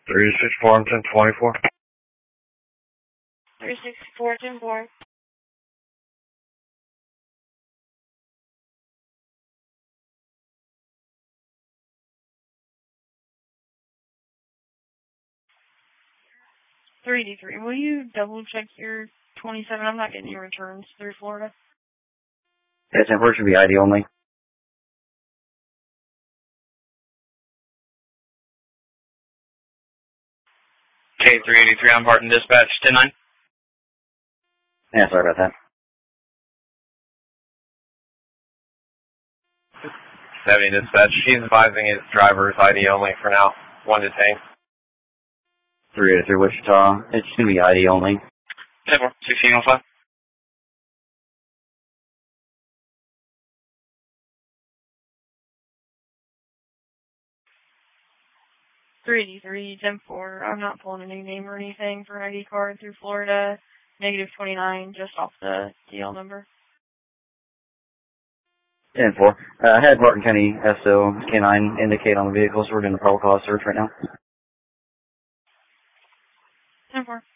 364 and 1024. 364, 10-4. $383. Will you double check your 27? I'm not getting your returns through Florida. Yeah, 10-4 should be ID only. K383 on Barton Dispatch, 10-9. Yeah, sorry about that. 70 Dispatch, she's advising his driver's ID only for now. 1 detained. 383 Wichita, it's going to be ID only. 10-4, 1605. $383, 10-4. I'm not pulling a new name or anything for an ID card through Florida. -29, just off the DL number. 10-4. I had Barton County SO K9 indicate on the vehicle, so we're doing a probable cause search right now. 10-4.